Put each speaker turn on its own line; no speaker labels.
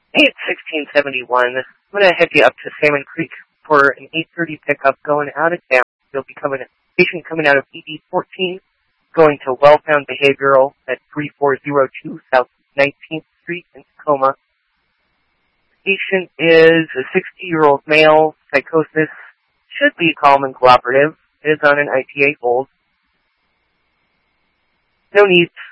Hey, it's 1671. I'm going to head you up to Salmon Creek for an 8:30 pickup going out of town. You'll be coming patient coming out of ED 14, going to Wellfound Behavioral at 3402 South 19th Street in Tacoma. Patient is a 60-year-old male, psychosis, should be calm and cooperative, is on an IPA hold. No needs